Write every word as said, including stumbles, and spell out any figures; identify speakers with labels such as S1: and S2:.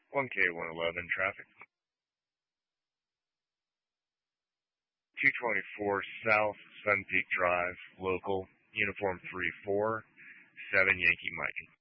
S1: one K one eleven traffic. two twenty-four South Sun Peak Drive, local, uniform three four, seven Yankee Mike.